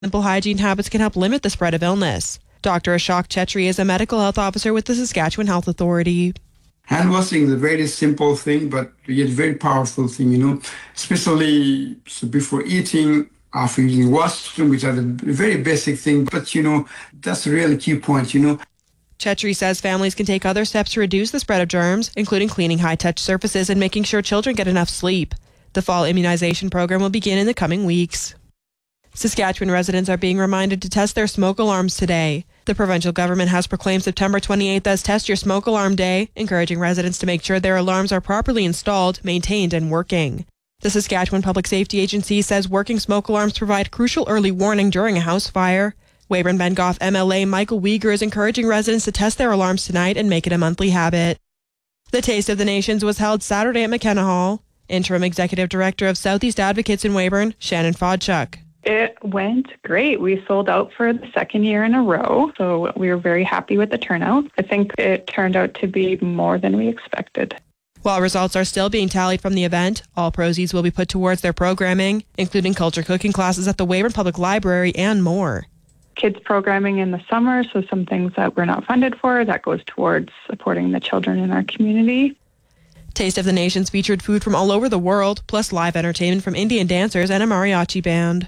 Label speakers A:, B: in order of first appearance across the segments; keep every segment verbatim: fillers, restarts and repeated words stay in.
A: Simple hygiene habits can help limit the spread of illness. Doctor Ashok Chetri is a medical health officer with the Saskatchewan Health Authority.
B: Hand washing is a very simple thing, but yet very powerful thing, you know, especially so before eating, after using washroom, which are the very basic thing. But, you know, that's a really key point, you know.
A: Chetri says families can take other steps to reduce the spread of germs, including cleaning high-touch surfaces and making sure children get enough sleep. The fall immunization program will begin in the coming weeks. Saskatchewan residents are being reminded to test their smoke alarms today. The provincial government has proclaimed September twenty-eighth as Test Your Smoke Alarm Day, encouraging residents to make sure their alarms are properly installed, maintained, and working. The Saskatchewan Public Safety Agency says working smoke alarms provide crucial early warning during a house fire. Weyburn-Bengoff M L A Michael Uyghur is encouraging residents to test their alarms tonight and make it a monthly habit. The Taste of the Nations was held Saturday at McKenna Hall. Interim Executive Director of Southeast Advocates in Weyburn, Shannon Fodchuk.
C: It went great. We sold out for the second year in a row, so we were very happy with the turnout. I think it turned out to be more than we expected.
A: While results are still being tallied from the event, all proceeds will be put towards their programming, including culture cooking classes at the Weyburn Public Library and more.
C: Kids programming in the summer, so some things that we're not funded for, that goes towards supporting the children in our community.
A: Taste of the Nations featured food from all over the world, plus live entertainment from Indian dancers and a mariachi band.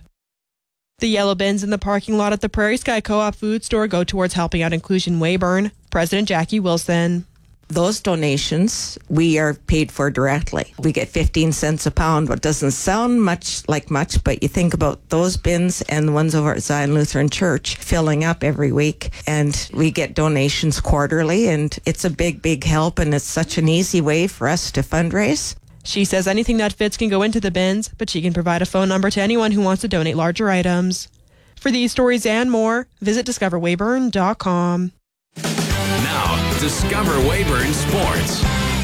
A: The yellow bins in the parking lot at the Prairie Sky Co-op food store go towards helping out Inclusion Weyburn. President Jackie Wilson.
D: Those donations we are paid for directly. We get fifteen cents a pound, what doesn't sound much like much, but you think about those bins and the ones over at Zion Lutheran Church filling up every week, and we get donations quarterly, and it's a big, big help, and it's such an easy way for us to fundraise.
A: She says anything that fits can go into the bins, but she can provide a phone number to anyone who wants to donate larger items. For these stories and more, visit discover weyburn dot com.
E: Now, Discover Weyburn Sports.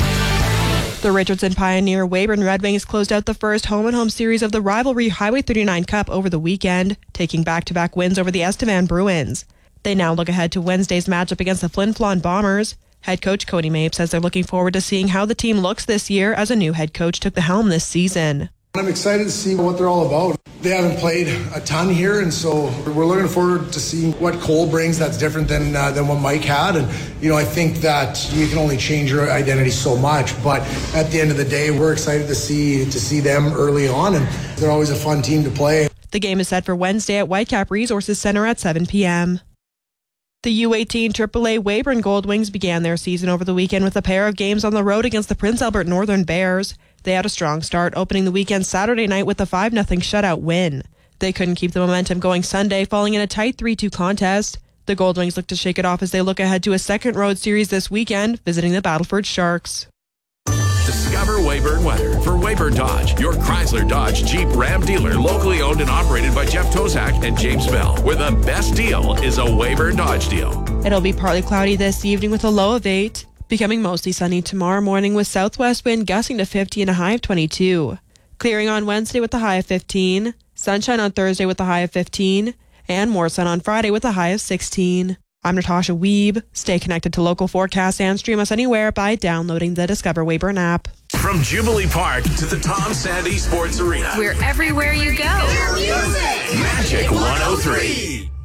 A: The Richardson Pioneer Weyburn Red Wings closed out the first home-and-home series of the rivalry Highway thirty-nine Cup over the weekend, taking back-to-back wins over the Estevan Bruins. They now look ahead to Wednesday's matchup against the Flin Flon Bombers. Head coach Cody Mabe says they're looking forward to seeing how the team looks this year as a new head coach took the helm this season.
F: I'm excited to see what they're all about. They haven't played a ton here, and so we're looking forward to seeing what Cole brings that's different than uh, than what Mike had. And, you know, I think that you can only change your identity so much, but at the end of the day, we're excited to see to see them early on, and they're always a fun team to play.
A: The game is set for Wednesday at Whitecap Resources Center at seven p.m. The U eighteen triple A Weyburn Gold Wings began their season over the weekend with a pair of games on the road against the Prince Albert Northern Bears. They had a strong start, opening the weekend Saturday night with a five nothing shutout win. They couldn't keep the momentum going Sunday, falling in a tight three two contest. The Gold Wings look to shake it off as they look ahead to a second road series this weekend, visiting the Battleford Sharks.
E: Discover Weyburn weather for Weyburn Dodge, your Chrysler Dodge Jeep Ram dealer, locally owned and operated by Jeff Tozak and James Bell, where the best deal is a Weyburn Dodge deal.
A: It'll be partly cloudy this evening with a low of eight, becoming mostly sunny tomorrow morning with southwest wind gusting to fifty and a high of twenty-two. Clearing on Wednesday with a high of fifteen, sunshine on Thursday with a high of fifteen, and more sun on Friday with a high of sixteen. I'm Natasha Weeb. Stay connected to local forecasts and stream us anywhere by downloading the Discover Weyburn app.
E: From Jubilee Park to the Tom Sandy Sports Arena.
G: We're everywhere you go.
E: Magic one oh three.